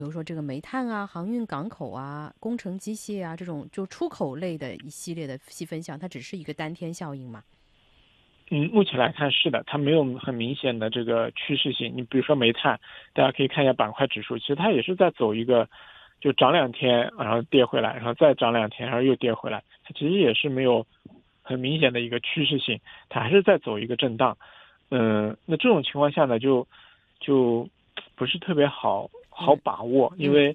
比如说这个煤炭啊、航运港口啊、工程机械啊这种就出口类的一系列的细分项，它只是一个单天效应嘛？ 目前来看是的，它没有很明显的这个趋势性。你比如说煤炭，大家可以看一下板块指数，其实它也是在走一个，就涨2天，然后跌回来，然后再涨2天，然后又跌回来，它其实也是没有很明显的一个趋势性，它还是在走一个震荡。那这种情况下呢，就不是特别好把握，因为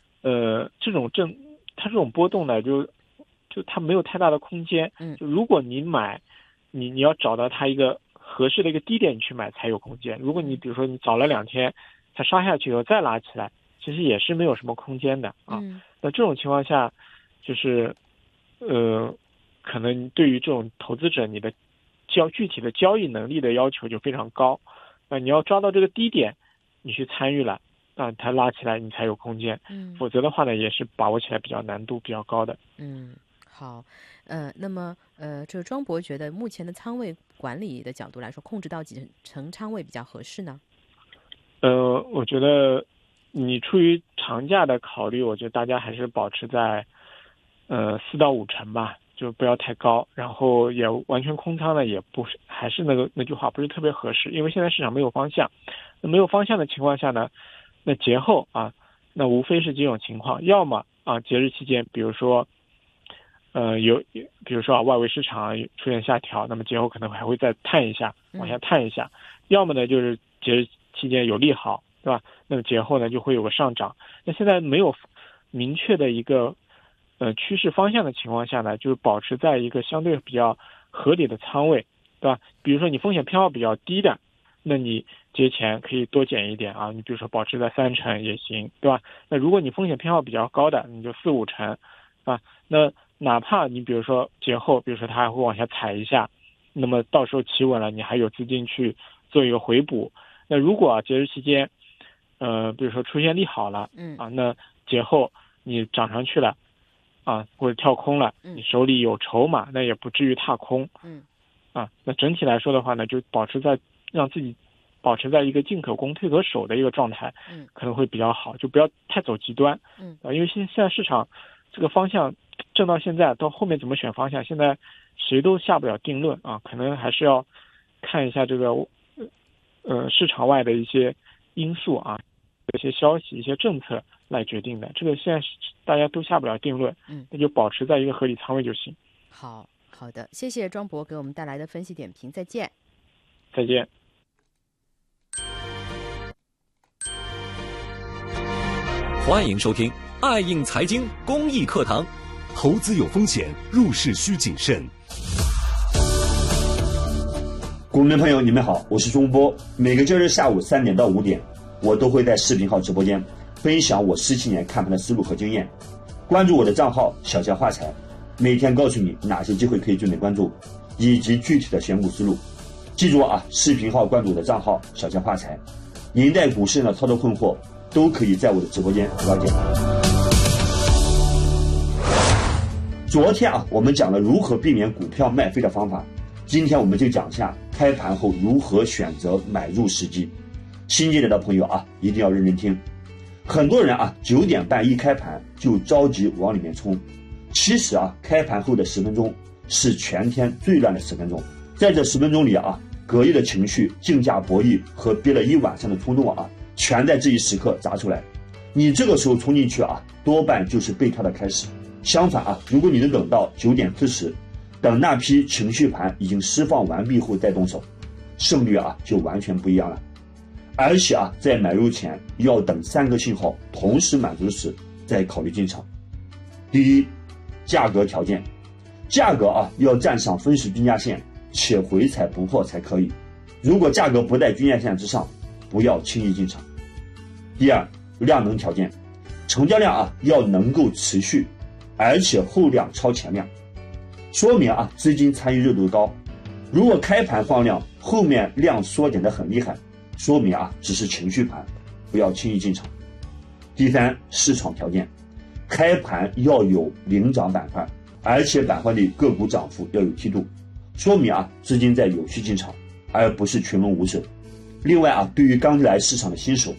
它这种波动呢，就它没有太大的空间。就如果你买，你要找到它一个合适的一个低点，你去买才有空间。如果你比如说你早了2天，它杀下去以后再拉起来，其实也是没有什么空间的啊。那这种情况下，就是可能对于这种投资者，你的具体的交易能力的要求就非常高。那你要抓到这个低点，你去参与了，它拉起来你才有空间。否则的话呢，也是把握起来比较难度比较高的。 好，那么这个庄博觉得目前的仓位管理的角度来说，控制到几成仓位比较合适呢？ 我觉得你出于长假的考虑，我觉得大家还是保持在4到5成吧，就不要太高。然后也完全空仓呢，也不是，还是那句话，不是特别合适，因为现在市场没有方向。那没有方向的情况下呢，那节后那无非是几种情况，要么节日期间，比如说比如说外围市场出现下调，那么节后可能还会再探一下，往下探一下。要么呢就是节日期间有利好，对吧？那么节后呢就会有个上涨。那现在没有明确的一个趋势方向的情况下呢，就是保持在一个相对比较合理的仓位，对吧？比如说你风险偏好比较低的，那你节前可以多减一点啊，你比如说保持在3成也行，对吧？那如果你风险偏好比较高的，你就4、5成，那哪怕你比如说节后，比如说它还会往下踩一下，那么到时候企稳了，你还有资金去做一个回补。那如果节日期间，比如说出现利好了，那节后你涨上去了，或者跳空了，你手里有筹码，那也不至于踏空，那整体来说的话呢，就让自己保持在一个进可攻退可守的一个状态，可能会比较好，就不要太走极端，因为现在市场这个方向正到现在，到后面怎么选方向，现在谁都下不了定论可能还是要看一下这个市场外的一些因素一些消息、一些政策来决定的。这个现在大家都下不了定论，那就保持在一个合理仓位就行。 好的，谢谢庄博给我们带来的分析点评，再见。 再见。 欢迎收听爱应财经公益课堂。 投资有风险，入市需谨慎。 股民朋友，你们好，我是钟波。每个周日下午3点到5点，我都会在视频号直播间分享我17年看盘的思路和经验。关注我的账号小家发财，每天告诉你哪些机会可以重点关注，以及具体的选股思路。记住视频号关注我的账号小家发财。您在股市的操作困惑，都可以在我的直播间了解。昨天我们讲了如何避免股票卖飞的方法，今天我们就讲一下开盘后如何选择买入时机。新进来的朋友一定要认真听。很多人9点半一开盘就着急往里面冲，其实开盘后的10分钟是全天最乱的10分钟。在这10分钟里隔夜的情绪、竞价博弈和憋了一晚上的冲动全在这一时刻砸出来。你这个时候冲进去多半就是被套的开始。相反如果你能等到9点40，等那批情绪盘已经释放完毕后再动手，胜率就完全不一样了。而且在买入前要等3个信号同时满足时再考虑进场。第一，价格条件，价格要站上分时均价线，且回踩不破才可以。如果价格不在均价线之上，不要轻易进场。第二，量能条件，成交量要能够持续，而且后量超前量，说明资金参与热度高。如果开盘放量，后面量缩减得很厉害，说明只是情绪盘，不要轻易进场。第三，市场条件，开盘要有领涨板块，而且板块内个股涨幅要有梯度，说明资金在有序进场，而不是群龙无首。另外对于刚来市场的新手，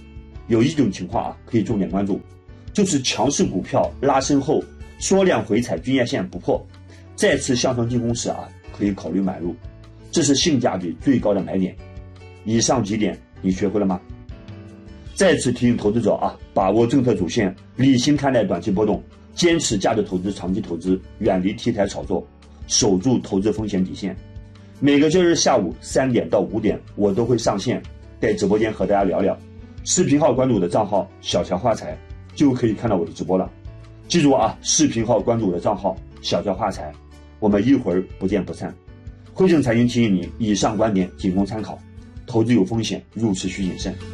有一种情况啊，可以重点关注，就是强势股票拉升后缩量回踩均线线不破，再次向上进攻时啊，可以考虑买入，这是性价比最高的买点。以上几点你学会了吗？再次提醒投资者啊，把握政策主线，理性看待短期波动，坚持价值投资、长期投资，远离题材炒作，守住投资风险底线。每个周日下午3点到5点，我都会上线，在直播间和大家聊聊。视频号关注我的账号小乔发财，就可以看到我的直播了。记住啊，视频号关注我的账号小乔发财，我们一会儿不见不散。汇正财经提醒您，以上观点仅供参考，投资有风险，入市需谨慎。